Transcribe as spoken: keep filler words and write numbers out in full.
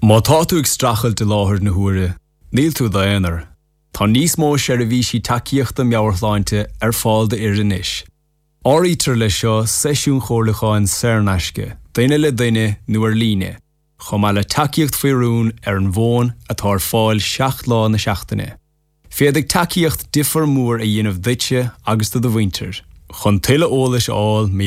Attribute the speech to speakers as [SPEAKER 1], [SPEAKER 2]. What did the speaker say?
[SPEAKER 1] Má tá tú ag strachel de láthir na huaire, níl tú daonar. Tá níos mó sé a bhí si takeíochta meabhartháinte ar fáil de ar inis. Áítar le seo seisiún chorlacháin Cernasce, daine le daine nuair líne, chum le takeíocht faoirún ar an bhón atá ar fáil seacht lá na seachtaine. Féadig takeíocht difar mór a dhéanamh duite agus do do bhainter, chun tuile ólas áil